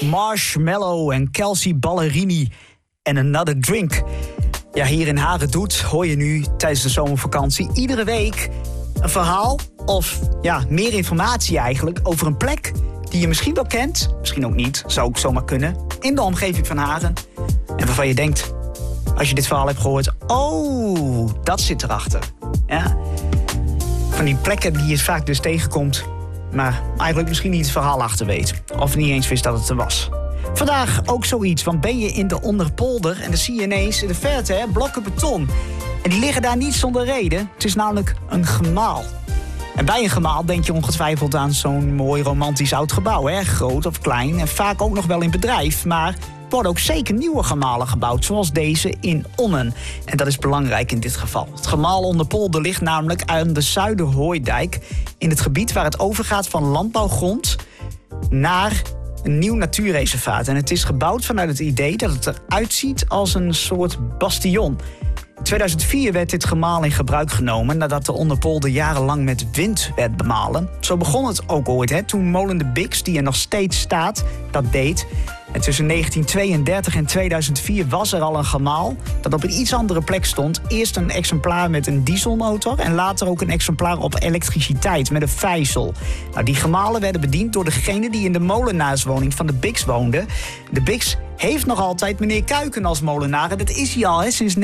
Marshmallow en Kelsey Ballerini en Another Drink. Ja, hier in Haren Doet hoor je nu tijdens de zomervakantie iedere week een verhaal of ja, meer informatie eigenlijk over een plek die je misschien wel kent, misschien ook niet, zou ook zomaar kunnen, in de omgeving van Haren. En waarvan je denkt, als je dit verhaal hebt gehoord, oh, dat zit erachter. Ja? Van die plekken die je vaak dus tegenkomt, maar eigenlijk misschien niet het verhaal achter weet. Of niet eens wist dat het er was. Vandaag ook zoiets, want ben je in de Onderpolder en dan zie je ineens in de verte blokken beton. En die liggen daar niet zonder reden. Het is namelijk een gemaal. En bij een gemaal denk je ongetwijfeld aan zo'n mooi romantisch oud gebouw. Hè? Groot of klein en vaak ook nog wel in bedrijf. Maar er worden ook zeker nieuwe gemalen gebouwd, zoals deze in Onnen. En dat is belangrijk in dit geval. Het gemaal Onderpolder ligt namelijk aan de Zuiderhooidijk, in het gebied waar het overgaat van landbouwgrond naar een nieuw natuurreservaat. En het is gebouwd vanuit het idee dat het eruit ziet als een soort bastion. In 2004 werd dit gemaal in gebruik genomen nadat de Onderpolder jarenlang met wind werd bemalen. Zo begon het ook ooit, hè, toen molen de Bix, die er nog steeds staat, dat deed. En tussen 1932 en 2004 was er al een gemaal dat op een iets andere plek stond. Eerst een exemplaar met een dieselmotor en later ook een exemplaar op elektriciteit met een vijzel. Nou, die gemalen werden bediend door degene die in de molenaarswoning van de Bix woonde. De Bix heeft nog altijd meneer Kuiken als molenaar en dat is hij al sinds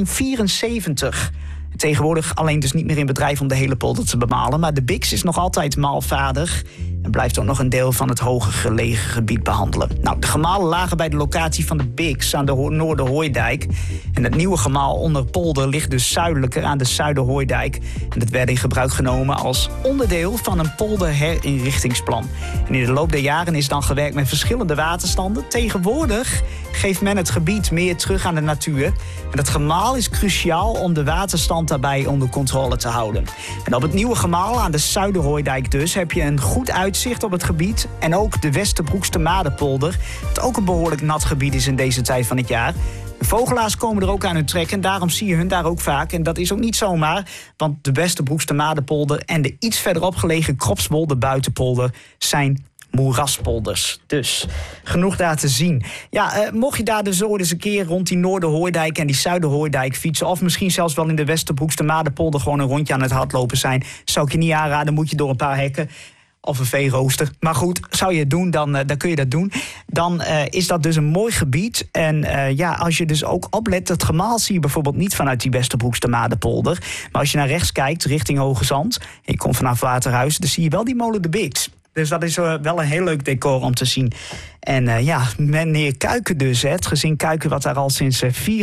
1974. Tegenwoordig alleen dus niet meer in bedrijf om de hele polder te bemalen, maar de Bix is nog altijd maalvaardig en blijft ook nog een deel van het hoger gelegen gebied behandelen. Nou, de gemalen lagen bij de locatie van de Bix aan de Noorderhooidijk. En het nieuwe gemaal Onderpolder ligt dus zuidelijker aan de Zuiderhooidijk. En dat werd in gebruik genomen als onderdeel van een polderherinrichtingsplan. En in de loop der jaren is dan gewerkt met verschillende waterstanden. Tegenwoordig geeft men het gebied meer terug aan de natuur. En dat gemaal is cruciaal om de waterstand daarbij onder controle te houden. En op het nieuwe gemaal aan de Zuiderhooidijk dus heb je een goed uitzicht op het gebied. En ook de Westerbroekse Madenpolder, dat ook een behoorlijk nat gebied is in deze tijd van het jaar. De vogelaars komen er ook aan hun trek en daarom zie je hun daar ook vaak. En dat is ook niet zomaar, want de Westerbroekse Madenpolder en de iets verderop gelegen Kropswolde Buitenpolder zijn moeraspolders. Dus genoeg daar te zien. Ja, mocht je daar dus ooit eens een keer rond die Noorderhooidijk en die Zuiderhooidijk fietsen, of misschien zelfs wel in de Westerbroekse Madenpolder gewoon een rondje aan het hardlopen zijn, zou ik je niet aanraden, moet je door een paar hekken of een veerooster. Maar goed, zou je het doen, dan kun je dat doen. Dan is dat dus een mooi gebied. En ja, als je dus ook oplet, het gemaal zie je bijvoorbeeld niet vanuit die Westerbroekse Madenpolder. Maar als je naar rechts kijkt, richting Hoge Zand, en je komt vanaf Waterhuis, dan zie je wel die molen de Bix. Dus dat is wel een heel leuk decor om te zien. En ja, meneer Kuiken dus, het gezin Kuiken wat daar al sinds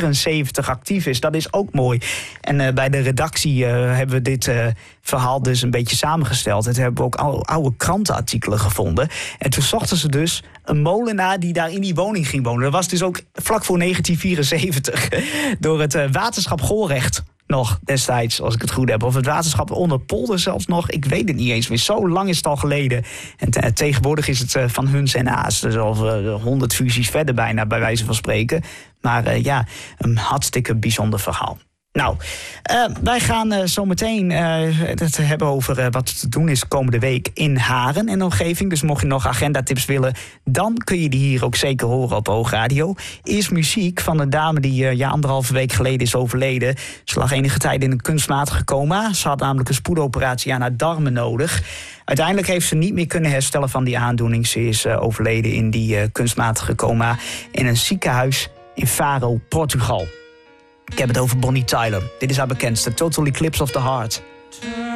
1974 actief is, dat is ook mooi. En bij de redactie hebben we dit verhaal dus een beetje samengesteld. Het hebben we ook oude krantenartikelen gevonden. En toen zochten ze dus een molenaar die daar in die woning ging wonen. Dat was dus ook vlak voor 1974 door het waterschap Gorecht. Nog destijds, als ik het goed heb. Of het waterschap Onderpolder zelfs nog. Ik weet het niet eens meer. Zo lang is het al geleden. En tegenwoordig is het van Huns en Haas. Dus al 100 fusies verder bijna, bij wijze van spreken. Maar ja, een hartstikke bijzonder verhaal. Nou, wij gaan zo meteen het hebben over wat te doen is komende week in Haren en omgeving. Dus mocht je nog agendatips willen, dan kun je die hier ook zeker horen op Oogradio. Eerst muziek van een dame die 1,5 week geleden is overleden. Ze lag enige tijd in een kunstmatige coma. Ze had namelijk een spoedoperatie aan haar darmen nodig. Uiteindelijk heeft ze niet meer kunnen herstellen van die aandoening. Ze is overleden in die kunstmatige coma in een ziekenhuis in Faro, Portugal. Ik heb het over Bonnie Tyler. Dit is haar bekendste, Total Eclipse of the Heart.